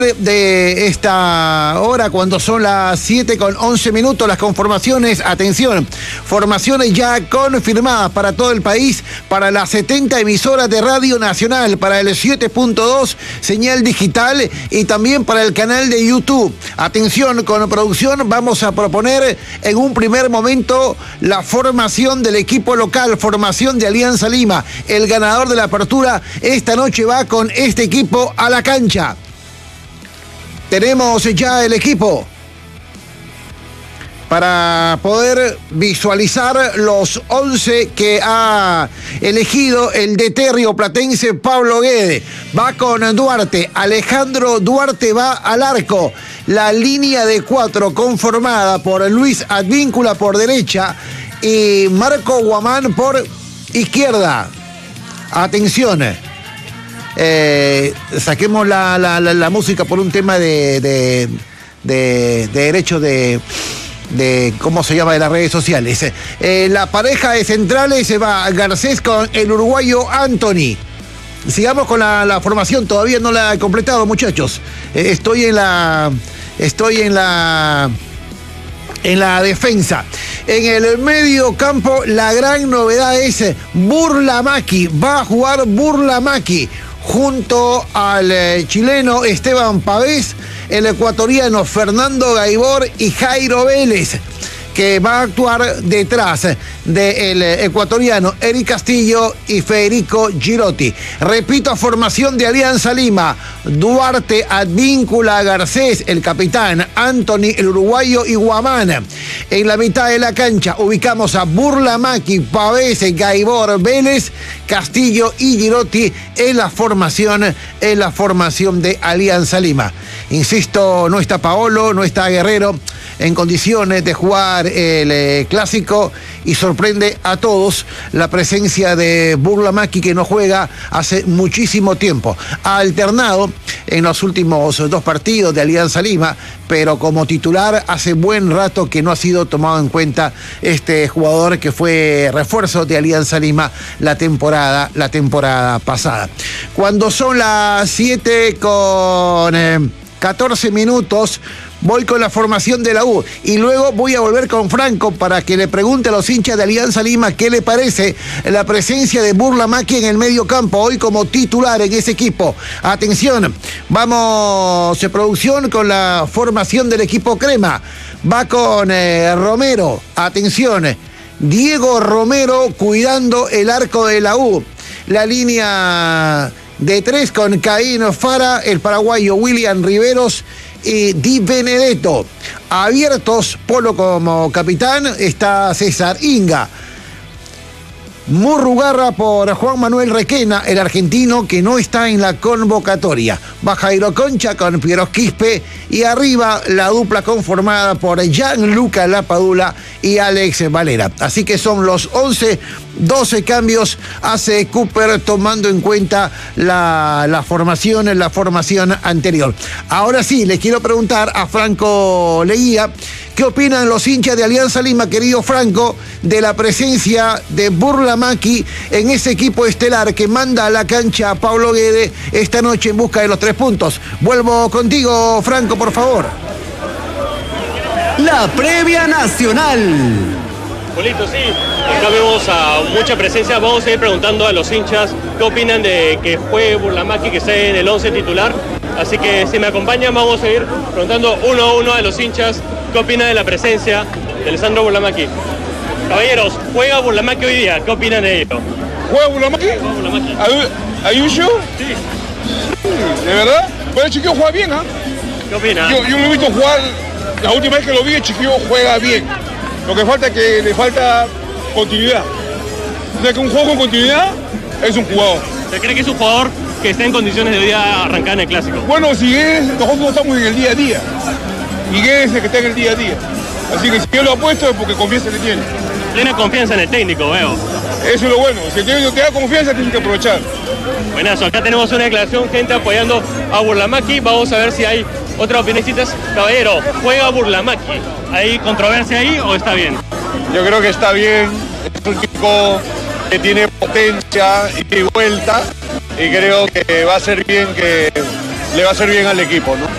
De esta hora, cuando son las 7:11, las conformaciones, atención, formaciones ya confirmadas para todo el país, para las 70 emisoras de Radio Nacional, para el 7.2 señal digital y también para el canal de YouTube. Atención, con producción vamos a proponer en un primer momento la formación del equipo local, formación de Alianza Lima. El ganador de la apertura esta noche va con este equipo a la cancha. Tenemos ya el equipo para poder visualizar los 11 que ha elegido el DT rioplatense Pablo Guede. Va con Duarte, Alejandro Duarte va al arco. La línea de 4 conformada por Luis Advíncula por derecha y Marco Guamán por izquierda. Atención. Saquemos la música por un tema de derecho de cómo se llama de las redes sociales. La pareja de centrales se va Garcés con el uruguayo Anthony. Sigamos con la formación, todavía no la he completado, muchachos. Estoy en la defensa. En el medio campo la gran novedad es Burlamaqui. Va a jugar Burlamaqui junto al chileno Esteban Pavés, el ecuatoriano Fernando Gaibor y Jairo Vélez, que va a actuar detrás del ecuatoriano Eric Castillo y Federico Girotti. Repito, formación de Alianza Lima: Duarte, Advíncula, Garcés, el capitán, Anthony, el uruguayo, y Guamán. En la mitad de la cancha ubicamos a Burlamaqui, Pavés, Gaibor, Vélez, Castillo y Girotti en la formación de Alianza Lima. Insisto, no está Paolo, no está Guerrero en condiciones de jugar el clásico, y sorprende a todos la presencia de Burlamaqui, que no juega hace muchísimo tiempo. Ha alternado en los últimos 2 partidos de Alianza Lima, pero como titular hace buen rato que no ha sido tomado en cuenta este jugador que fue refuerzo de Alianza Lima la temporada pasada. Cuando son las 7:14, voy con la formación de la U y luego voy a volver con Franco para que le pregunte a los hinchas de Alianza Lima qué le parece la presencia de Burlamaqui en el medio campo, hoy como titular en ese equipo. Atención, vamos producción con la formación del equipo crema. Va con Romero, atención, Diego Romero cuidando el arco de la U. La línea de 3 con Caín Fara, el paraguayo William Riveros y Di Benedetto. Abiertos, Polo como capitán, está César Inga. Murrugarra por Juan Manuel Requena, el argentino que no está en la convocatoria. Va Jairo Concha con Piero Quispe y arriba la dupla conformada por Gianluca Lapadula y Alex Valera. Así que son los 12 cambios hace Cooper, tomando en cuenta la formación anterior. Ahora sí, les quiero preguntar a Franco Leguía, ¿qué opinan los hinchas de Alianza Lima, querido Franco, de la presencia de Burlamaqui en ese equipo estelar que manda a la cancha a Pablo Guede esta noche en busca de los 3 puntos? Vuelvo contigo, Franco, por favor. La previa nacional. Polito, sí, acá vemos a mucha presencia. Vamos a ir preguntando a los hinchas qué opinan de que juegue Burlamaqui, que esté en el 11 titular. Así que si me acompañan, vamos a ir preguntando uno a uno a los hinchas qué opinan de la presencia de Alessandro Burlamaqui. Caballeros, ¿juega Burlamaqui hoy día? ¿Qué opinan de ello? ¿Juega Burlamaqui? ¿Juega Burlamaqui? ¿Are you sure? Sí. ¿De verdad? Pero el Chiquillo juega bien, ¿ah? ¿Qué opina? Yo lo he visto jugar, la última vez que lo vi, el Chiquillo juega bien. Lo que falta es que le falta continuidad. O sea, que un juego con continuidad es un jugador. ¿Se cree que es un jugador que está en condiciones de hoy día arrancar en el clásico? Bueno, si es, nosotros no estamos en el día a día. Y es el que está en el día a día. Así que si yo lo apuesto es porque confianza le tiene. Tiene confianza en el técnico, veo. Eso es lo bueno. Si el técnico te da confianza, tienes que aprovechar. Buenazo, acá tenemos una declaración, gente apoyando a Burlamaqui. Vamos a ver si hay otras opiniones. Caballero, ¿juega Burlamaqui? ¿Hay controversia ahí o está bien? Yo creo que está bien. Es un tipo que tiene potencia y vuelta. Y creo que va a ser bien, que le va a hacer bien al equipo, ¿no?